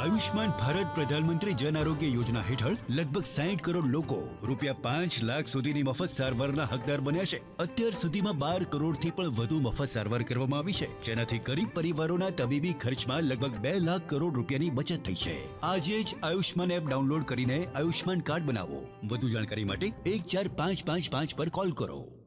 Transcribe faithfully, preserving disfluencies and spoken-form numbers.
આયુષ્માન ભારત પ્રધાનમંત્રી જન આરોગ્ય યોજના હેઠળ લગભગ સાઠ કરોડ લોકો રૂપિયા પાંચ લાખ સુધીની મફત સારવારના હકદાર બન્યા છે। અત્યાર સુધીમાં બાર કરોડથી પણ વધુ મફત સારવાર કરવામાં આવી છે, જેનાથી ગરીબ પરિવારોના તબીબી ખર્ચમાં લગભગ બે લાખ કરોડ રૂપિયાની બચત થઈ છે। આજે જ આયુષ્માન એપ ડાઉનલોડ કરીને આયુષ્માન કાર્ડ બનાવો। વધુ જાણકારી માટે એક ચાર પાંચ પાંચ પાંચ પર કોલ કરો।